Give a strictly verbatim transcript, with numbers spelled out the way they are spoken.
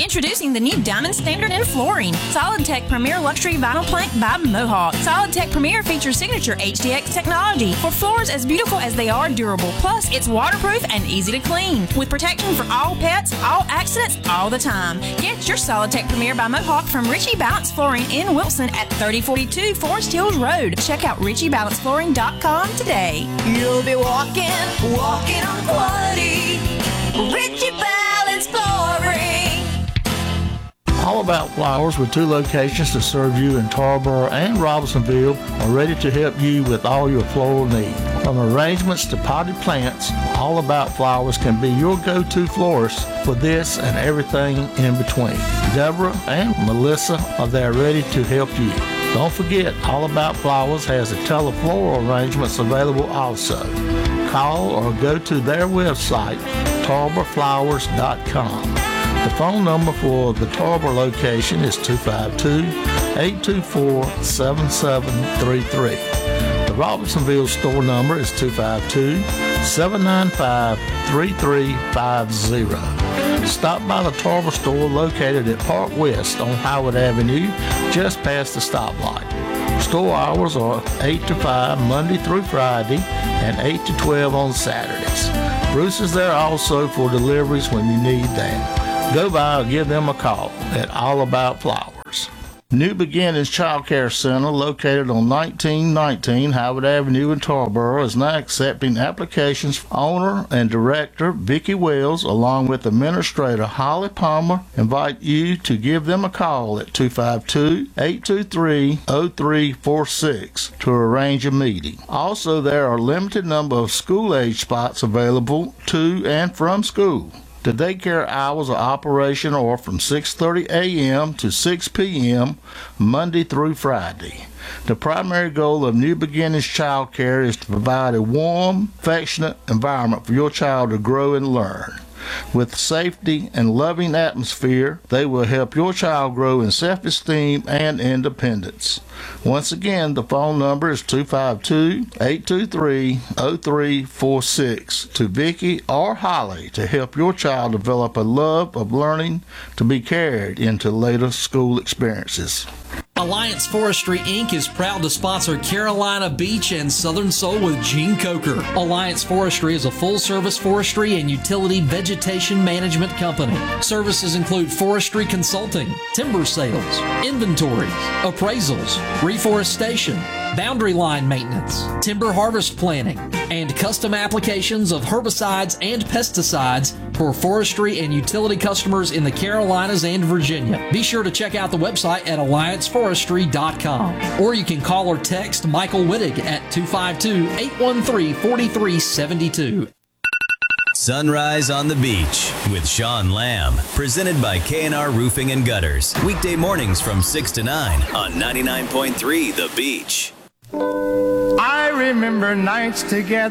Introducing the new Diamond Standard in flooring. SolidTech Premier Luxury Vinyl Plank by Mohawk. SolidTech Premier features signature H D X technology for floors as beautiful as they are durable. Plus, it's waterproof and easy to clean with protection for all pets, all accidents, all the time. Get your SolidTech Premier by Mohawk from Ritchie Balance Flooring in Wilson at thirty forty-two Forest Hills Road. Check out ritchie balance flooring dot com today. You'll be walking, walking on quality. Ritchie Balance Flooring. All About Flowers, with two locations to serve you in Tarboro and Robinsonville, are ready to help you with all your floral needs. From arrangements to potted plants, All About Flowers can be your go-to florist for this and everything in between. Deborah and Melissa are there ready to help you. Don't forget, All About Flowers has the telefloral arrangements available also. Call or go to their website, tarboro flowers dot com. The phone number for the Tarboro location is two five two, eight two four, seven seven three three. The Robinsonville store number is two five two, seven nine five, three three five zero. Stop by the Tarboro store located at Park West on Howard Avenue, just past the stoplight. Store hours are eight to five Monday through Friday and eight to twelve on Saturdays. Bruce is there also for deliveries when you need that. Go by or give them a call at All About Flowers. New Beginnings Child Care Center, located on nineteen nineteen Howard Avenue in Tarboro, is now accepting applications. Owner and director Vicki Wells, along with administrator Holly Palmer, invite you to give them a call at two five two, eight two three, zero three four six to arrange a meeting. Also, there are a limited number of school-age spots available to and from school. The daycare hours of operation are from six thirty a.m. to six p.m. Monday through Friday. The primary goal of New Beginnings Child Care is to provide a warm, affectionate environment for your child to grow and learn. With safety and loving atmosphere, they will help your child grow in self-esteem and independence. Once again, the phone number is two five two, eight two three, zero three four six to Vicki or Holly to help your child develop a love of learning to be carried into later school experiences. Alliance Forestry, Incorporated is proud to sponsor Carolina Beach and Southern Soul with Gene Coker. Alliance Forestry is a full-service forestry and utility vegetation management company. Services include forestry consulting, timber sales, inventories, appraisals, reforestation, boundary line maintenance, timber harvest planning, and custom applications of herbicides and pesticides for forestry and utility customers in the Carolinas and Virginia. Be sure to check out the website at alliance forestry dot com, or you can call or text Michael Wittig at two five two, eight one three, four three seven two. Sunrise on the Beach with Sean Lamb, presented by K and R Roofing and Gutters. Weekday mornings from six to nine on ninety-nine point three The Beach. I remember nights together.